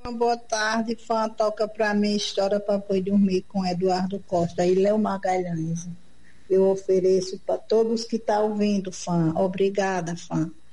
Boa tarde, fã. Toca pra mim História para Boi Dormir com Eduardo Costa e Léo Magalhães. Eu ofereço para todos que estão ouvindo, fã. Obrigada, fã.